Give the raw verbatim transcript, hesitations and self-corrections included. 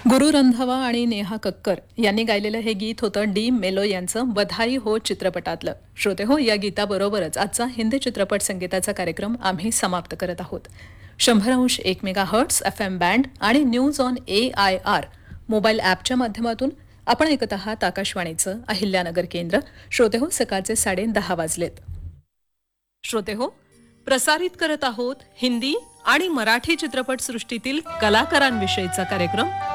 गुरु रंधावा आणि नेहा कक्कर यांनी गायलेलं हे गीत होतं डी मेलो यांचं बधाई हो चित्रपटातलं. श्रोते हो, या गीताबरोबरच आजचा हिंदी चित्रपट संगीताचा कार्यक्रम आम्ही समाप्त करत आहोत. शंभर अंश एक mega hertz F M band आणि news on A I R mobile ॲपच्या माध्यमातून आपण ऐकत आहात आकाशवाणीचं अहिल्यानगर केंद्र. श्रोते हो, सकाळचे साडे दहा वाजलेत. श्रोते हो, प्रसारित करत आहोत हिंदी आणि मराठी चित्रपट सृष्टीतील कलाकारांविषयीचा कार्यक्रम